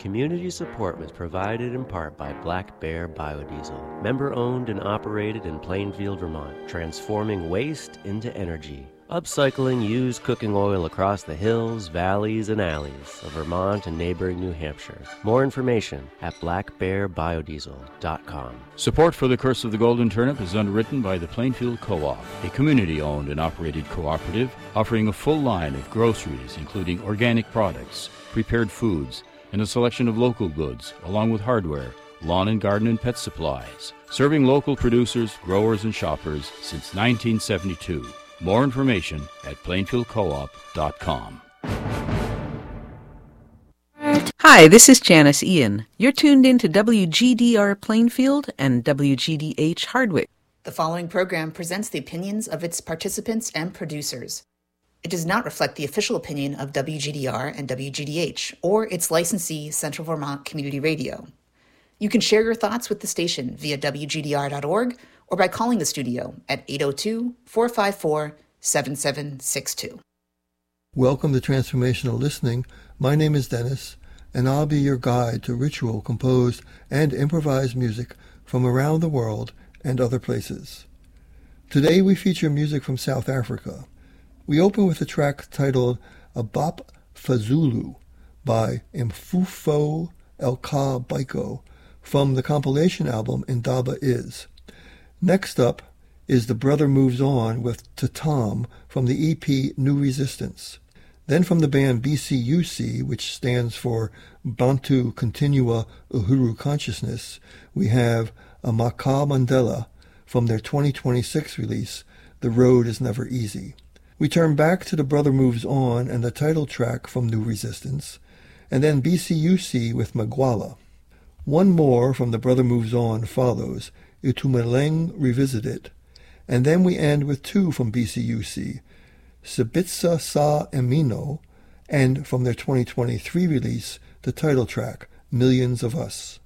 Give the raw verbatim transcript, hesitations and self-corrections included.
Community support was provided in part by Black Bear Biodiesel, member-owned and operated in Plainfield, Vermont, transforming waste into energy. Upcycling used cooking oil across the hills, valleys, and alleys of Vermont and neighboring New Hampshire. More information at black bear biodiesel dot com. Support for The Curse of the Golden Turnip is underwritten by the Plainfield Co-op, a community-owned and operated cooperative offering a full line of groceries, including organic products, prepared foods, and a selection of local goods, along with hardware, lawn and garden and pet supplies. Serving local producers, growers, and shoppers since nineteen seventy-two. More information at plainfield co op dot com. Hi, this is Janice Ian. You're tuned in to W G D R Plainfield and W G D H Hardwick. The following program presents the opinions of its participants and producers. It does not reflect the official opinion of W G D R and W G D H or its licensee, Central Vermont Community Radio. You can share your thoughts with the station via w g d r dot org or by calling the studio at eight oh two, four five four, seven seven six two. Welcome to Transformational Listening. My name is Dennis, and I'll be your guide to ritual, composed, and improvised music from around the world and other places. Today we feature music from South Africa. We open with a track titled Abap Fazulu by Mfufo Elka Baiko from the compilation album Indaba Is. Next up is The Brother Moves On with Tatam from the E P New Resistance. Then from the band B C U C, which stands for Bantu Continua Uhuru Consciousness, we have a Maka Mandela from their twenty twenty-six release, The Road Is Never Easy. We turn back to The Brother Moves On and the title track from New Resistance, and then B C U C with Magwala. One more from The Brother Moves On follows, Itumeleng Revisited, and then we end with two from B C U C, Sibitsa Sa Emino, and from their twenty twenty-three release, the title track, Millions of Us.